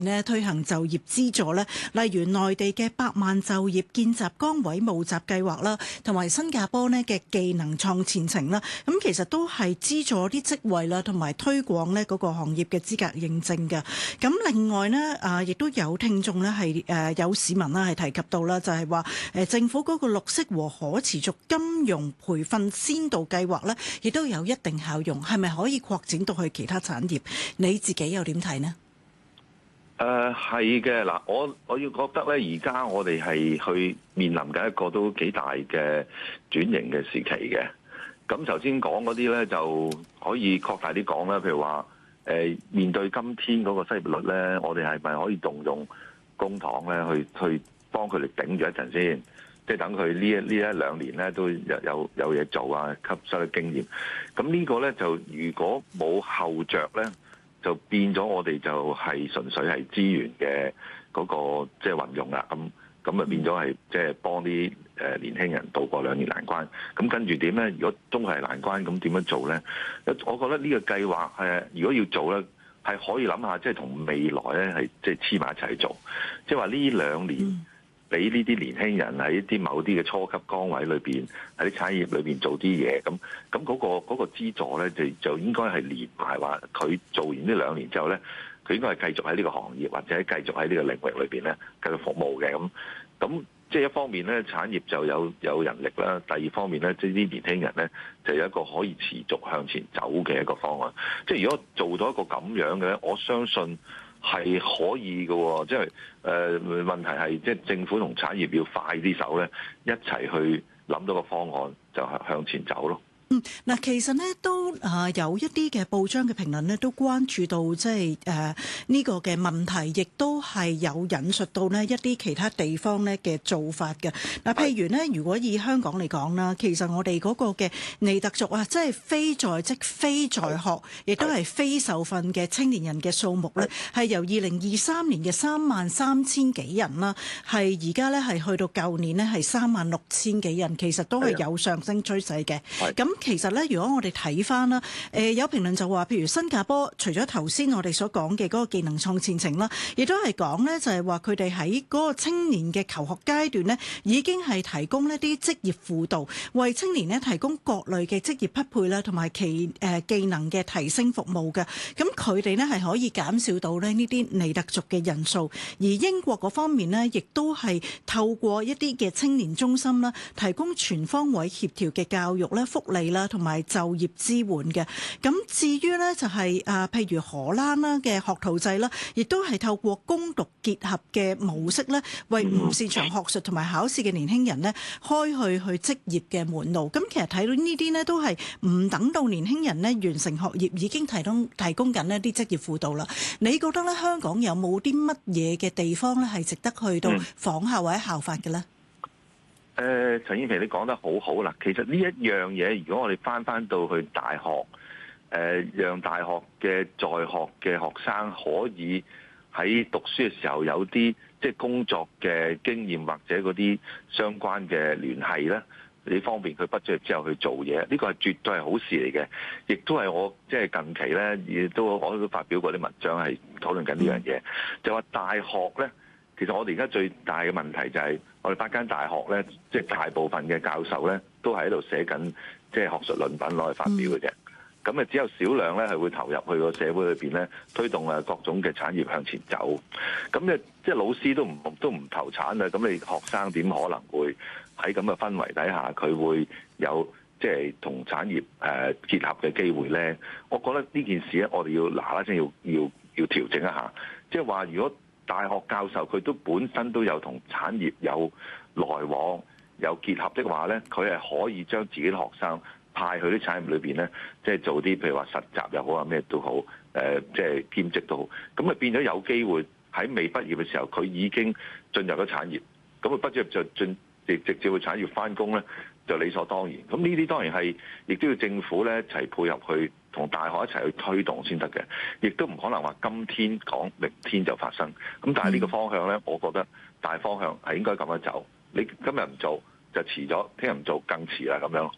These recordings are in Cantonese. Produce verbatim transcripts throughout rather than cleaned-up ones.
咧推行就業資助咧，例如內地嘅百萬就業見習崗位募集計劃啦，同埋新加坡咧嘅技能創前程啦，咁其實都係資助啲職位啦，同埋推廣咧嗰個行業嘅資格認證嘅。咁另外呢，啊，亦都有聽眾咧係誒有市民啦係提及到啦，就係話誒政府嗰個綠色和可持續金融培訓先導計劃咧，亦都有一定效用，係咪可以擴展到去其他產業？你自己又點睇呢？ 誒係嘅嗱，我我要覺得咧，而家我哋係去面臨緊一個都幾大嘅轉型嘅時期嘅。咁頭先講嗰啲咧，就可以擴大啲講啦。譬如話誒，面對今天嗰個失業率咧，我哋係咪可以動用公帑咧，去去幫佢哋頂住一陣先？即係等佢呢一呢一兩年咧，都有有有嘢做啊，吸收啲經驗。咁呢個咧就如果冇後着咧，就變咗我哋就係純粹係資源嘅嗰個即係運用啦，咁咁啊變咗係即係幫啲誒年輕人渡過兩年難關。咁跟住點咧？如果中係難關，咁點樣做咧？我覺得呢個計劃誒，如果要做咧，係可以諗下，即係同未來咧係即係黐埋一齊做，即係話呢兩年。俾呢啲年輕人喺啲某啲嘅初級崗位裏邊，喺啲產業裏邊做啲嘢，咁咁嗰個嗰個資助咧，就就應該係連埋話佢做完呢兩年之後咧，佢應該係繼續喺呢個行業或者繼續喺呢個領域裏邊咧繼續服務嘅。咁咁即係一方面咧，產業就有有人力啦；第二方面咧，即係啲年輕人咧就有一個可以持續向前走嘅一個方案。即係如果做到一個咁樣嘅咧，我相信。係可以嘅，即係誒問題係，即係政府同產業要快啲手咧，一齊去諗到個方案，就係向前走咯。 嗯，嗱，其實呢都啊有一啲嘅報章嘅評論呢都關注到即係誒呢個嘅問題，亦都係有引述到呢一啲其他地方呢嘅做法嘅。嗱，譬如呢，如果以香港嚟講啦，其實我哋嗰個嘅尼特族啊，即係非在職、非在學，亦都係非受訓嘅青年人嘅數目呢，係由二零二三年嘅三萬三千幾人啦，係而家呢係去到舊年呢係三萬六千幾人，其實都係有上升趨勢嘅。咁其實咧，如果我哋睇翻啦，誒有評論就話，譬如新加坡，除咗頭先我哋所講嘅嗰個技能創前程啦，亦都係講咧，就係話佢哋喺嗰個青年嘅求學階段咧，已經係提供一啲職業輔導，為青年咧提供各類嘅職業匹配啦，同埋其誒技能嘅提升服務嘅。咁佢哋咧係可以減少到咧呢啲尼特族嘅人數。而英國嗰方面咧，亦都係透過一啲嘅青年中心啦，提供全方位協調嘅教育咧、福利啦，同埋就業支援嘅。咁至於呢，就係啊，譬如荷蘭啦嘅學徒制啦，亦都係透過攻讀結合嘅模式呢，為唔擅長學術同埋考試嘅年輕人呢，開去去職業嘅門路。咁其實睇到呢啲呢，都係唔等到年輕人呢完成學業，已經提供提供緊呢啲職業輔導啦。你覺得呢，香港有冇啲乜嘢嘅地方呢，係值得去到仿效或者效法嘅呢？ 誒、呃，陳燕平，你講得好好啦。其實呢一樣嘢，如果我哋翻翻到去大學，誒、呃，讓大學嘅在學嘅學生可以喺讀書嘅時候有啲即係工作嘅經驗或者嗰啲相關嘅聯繫咧，你方便佢畢咗業之後去做嘢，呢、這個係絕對係好事嚟嘅。亦都係我即係近期咧，亦都我都發表過啲文章係討論緊呢樣嘢，就話大學咧。其實我哋而家最大嘅問題就係，我哋八間大學咧，即係大部分嘅教授咧，都係喺度寫緊即係學術論文攞去發表嘅啫。咁啊，只有少量咧係會投入去個社會裏邊咧，推動啊各種嘅產業向前走。咁咧，即係老師都唔都唔投產啊，咁你學生點可能會喺咁嘅氛圍底下，佢會有即係同產業誒結合嘅機會咧？我覺得呢件事咧，我哋要嗱嗱聲要要要調整一下，即係話如果大學教授佢都本身都有同產業有來往、有結合的話咧，佢係可以將自己啲學生派去啲產業裏邊咧，即係做啲譬如話實習又好啊，咩都好，誒即係兼職都好，咁啊變咗有機會喺未畢業嘅時候，佢已經進入咗產業，咁啊畢業就進直直接去產業翻工咧，就理所當然。咁呢啲當然係亦都要政府咧一齊配合去。同大學一齊去推動先得嘅，亦都唔可能話今天講，明天就發生。咁但係呢個方向呢，我覺得大方向係應該咁樣走。你今日唔做就遲咗，聽日唔做更遲啦咁樣。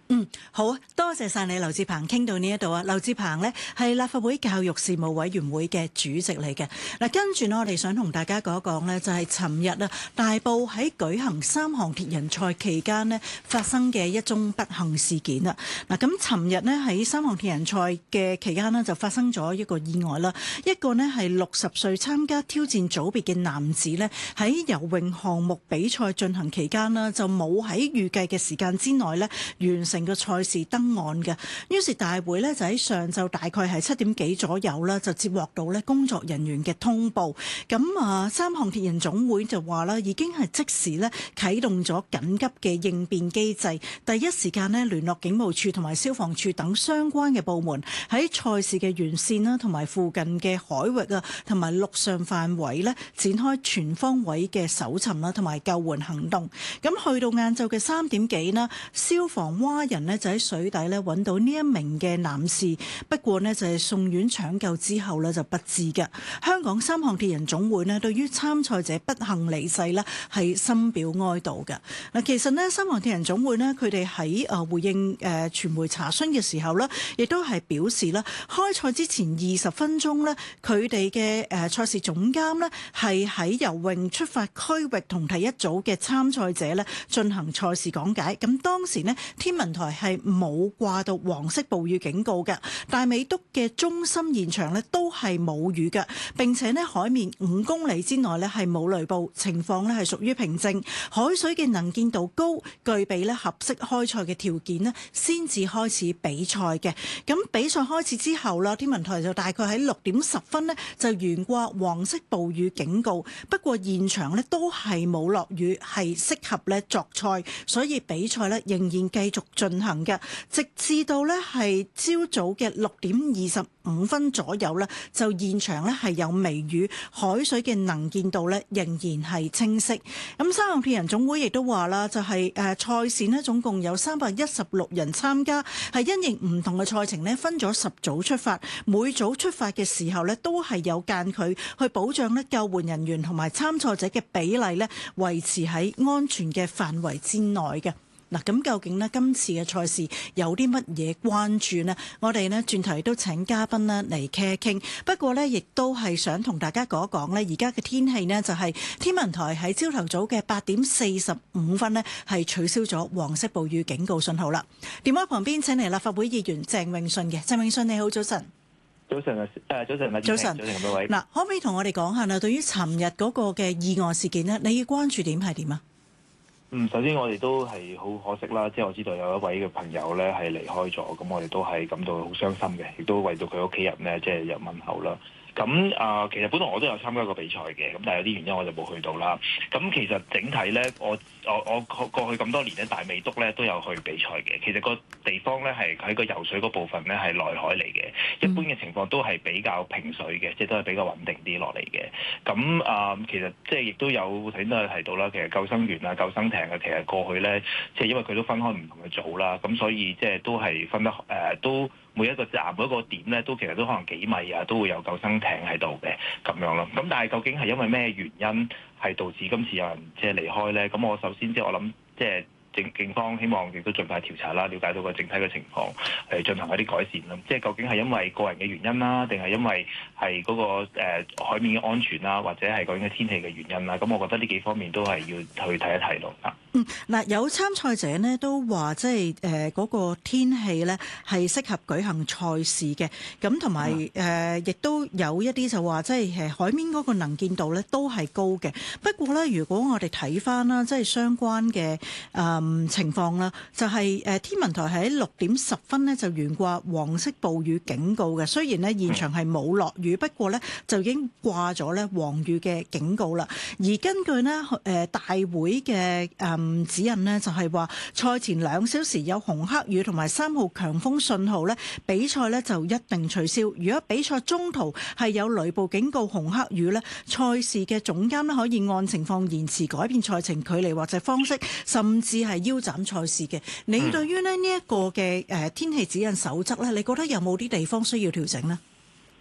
嗯，好啊，多謝晒你，劉智鵬。傾到呢一度啊，劉智鵬呢係立法會教育事務委員會嘅主席嚟嘅。嗱，跟住呢，我哋想同大家講一講呢，就係尋日啊，大埔喺舉行三項鐵人賽期間呢發生嘅一宗不幸事件啊。嗱，咁尋日呢喺三項鐵人賽嘅期間呢，就發生咗一個意外啦。一個呢係六十歲參加挑戰組別嘅男子呢，喺游泳項目比賽進行期間呢，就冇喺預計嘅時間之內呢完成成個賽事登岸嘅，於是大會呢就喺上晝大概係七點幾左右啦，就接獲到呢工作人員嘅通報。咁啊，三項鐵人總會就話啦，已經係即時呢啟動咗緊急嘅應變機制，第一時間呢聯絡警務處同埋消防處等相關嘅部門，喺賽事嘅沿線啦，同埋附近嘅海域啊，同埋陸上範圍呢展開全方位嘅搜尋啦，同埋救援行動。咁去到晏晝嘅三點幾啦，消防蛙人呢就喺水底呢揾到呢一名嘅男士，不過呢就係送院搶救之後呢就不治嘅。香港三項鐵人總會呢對於參賽者不幸離世呢係深表哀悼嘅。嗱，其實呢三項鐵人總會呢佢哋喺誒回應誒傳媒查詢嘅時候呢，亦都係表示啦，開賽之前二十分鐘呢，佢哋嘅誒賽事總監呢係喺游泳出發區域同第一組嘅參賽者呢進行賽事講解。咁當時呢，天文台係冇掛到黃色暴雨警告嘅，大美督嘅中心現場呢都係冇雨嘅，並且呢海面五公里之內呢係冇雷暴，情況呢係屬於平靜，海水嘅能見度高，具備呢合適開賽嘅條件呢先至開始比賽嘅。咁比賽開始之後啦，天文台就大概喺六點十分呢就懸掛黃色暴雨警告，不過現場呢都係冇落雨，係適合呢作賽，所以比賽呢仍然繼續進行嘅，直至到呢係朝早嘅六點二十五分左右呢，就現場呢係有微雨，海水嘅能見度呢仍然係清晰。咁三項鐵人總會亦都話啦，就係誒賽事呢總共有三百一十六人參加，係因應唔同嘅賽程呢分咗十組出發，每組出發嘅時候呢都係有間距去保障呢救援人員同埋參賽者嘅比例呢維持喺安全嘅範圍之內嘅。嗱，咁究竟呢今次嘅賽事有啲乜嘢關注呢？我哋呢轉頭都請嘉賓呢嚟傾一傾。不過呢，亦都係想同大家講一講呢，而家嘅天氣呢，就係天文台喺朝頭早嘅八點四十五分呢，係取消咗黃色暴雨警告信號啦。電話旁邊請嚟立法會議員鄭泳舜嘅，鄭泳舜你好，早晨。 早晨啊，誒早晨啊， 早晨， 早晨各位。 嗱，可唔可以同我哋講下呢？對於尋日嗰個嘅意外事件呢，你嘅關注點係點啊？ 嗯，首先我哋都係好可惜啦，即係我知道有一位嘅朋友咧係離開咗，咁我哋都係感到好傷心嘅，亦都為到佢屋企人咧即係入問候啦。咁啊、呃，其實本來我都有參加過比賽嘅，咁但係有啲原因我就冇去到啦。咁其實整體咧，我我我過去咁多年咧，大美督咧都有去比賽嘅。其實個地方咧係喺個游水嗰部分咧係內海嚟嘅，一般嘅情況都係比較平水嘅，即係都係比較穩定啲落嚟嘅。咁啊、呃，其實即係亦都有頭先都有提到啦，其實救生員啊、救生艇啊，其實過去咧即係因為佢都分開唔同嘅組啦，咁所以即係都係分得誒、呃、都。每一個站每一個點咧，都其實都可能幾米啊，都會有救生艇喺度嘅咁樣咯。咁但係究竟係因為咩原因係導致今次有人即係離開咧？咁我首先即係我諗，即係警警方希望亦都盡快調查啦，了解到個整體嘅情況，嚟進行一啲改善啦。即係究竟係因為個人嘅原因啦，定係因為係嗰、那個、呃、海面嘅安全啦，或者係究竟嘅天氣嘅原因啦？咁我覺得呢幾方面都係要去睇一睇咯。 嗯，嗱，有參賽者呢都話，即係誒嗰個天氣呢係適合舉行賽事嘅，咁同埋誒亦都有一啲就話，即係誒海面嗰個能見度呢都係高嘅。不過呢，如果我哋睇翻啦，即係相關嘅誒、嗯、情況啦，就係、是、誒天文台喺六點十分呢就懸掛黃色暴雨警告嘅。雖然呢現場係冇落雨，不過呢就已經掛咗呢黃雨嘅警告啦。而根據呢誒大會嘅誒。嗯指引呢就係話賽前兩小時有紅黑雨同埋三號強風信號呢，比賽呢就一定取消。如果比賽中途係有雷暴警告、紅黑雨呢，賽事嘅總監呢可以按情況延遲改變賽程距離或者方式，甚至係腰斬賽事嘅。你對於呢呢一個嘅誒天氣指引守則呢，你覺得有冇啲地方需要調整呢？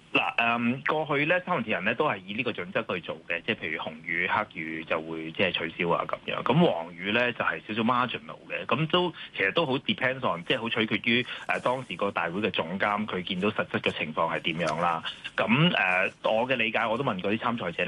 嗱，誒過去咧三項鐵人咧都係以呢個準則去做嘅，即係譬如紅雨、黑雨就會即係取消啊咁樣。咁黃雨咧就係少少 marginal 嘅，咁都其實都好 depends on，即係好取決於誒當時個大會嘅總監佢見到實質嘅情況係點樣啦。咁誒我嘅理解我都問過啲參賽者咧。